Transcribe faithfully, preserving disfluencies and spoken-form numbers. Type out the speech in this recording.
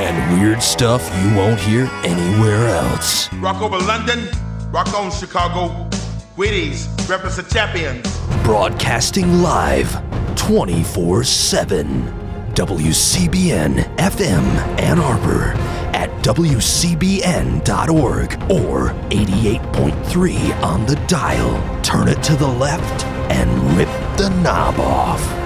and weird stuff you won't hear anywhere else. Rock over London, rock on Chicago. Wheaties, represent champions. Broadcasting live twenty-four seven. W C B N F M Ann Arbor at W C B N dot org or eighty-eight point three on the dial. Turn it to the left and rip the knob off.